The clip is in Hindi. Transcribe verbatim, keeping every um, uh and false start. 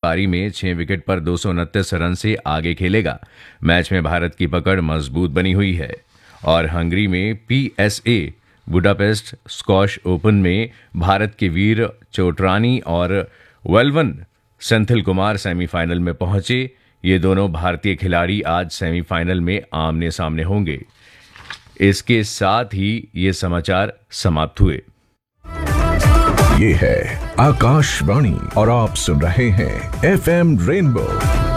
पारी में छह विकेट पर दो सौ उनतीस रन से आगे खेलेगा। मैच में भारत की पकड़ मजबूत बनी हुई है और हंगरी में पीएसए बुडापेस्ट स्क्वॉश ओपन में भारत के वीर चोटरानी और वेलवन सेंथिल कुमार सेमीफाइनल में पहुंचे। ये दोनों भारतीय खिलाड़ी आज सेमीफाइनल में आमने सामने होंगे। इसके साथ ही ये समाचार समाप्त हुए। ये है आकाशवाणी और आप सुन रहे हैं एफएम रेनबो।